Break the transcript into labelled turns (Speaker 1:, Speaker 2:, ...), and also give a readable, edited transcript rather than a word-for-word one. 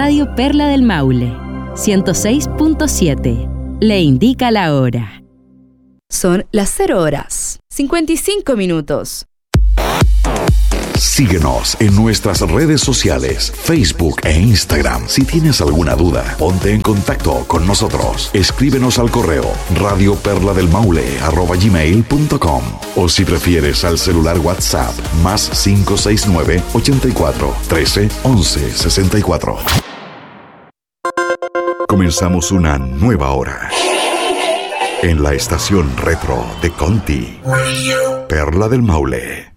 Speaker 1: Radio Perla del Maule, 106.7. Le indica la hora.
Speaker 2: Son las 0 horas, 55 minutos.
Speaker 3: Síguenos en nuestras redes sociales, Facebook e Instagram. Si tienes alguna duda, ponte en contacto con nosotros. Escríbenos al correo radioperladelmaule@gmail.com o si prefieres al celular WhatsApp +569 84 13 11 64. Comenzamos una nueva hora en la estación retro de Conti, Perla del Maule.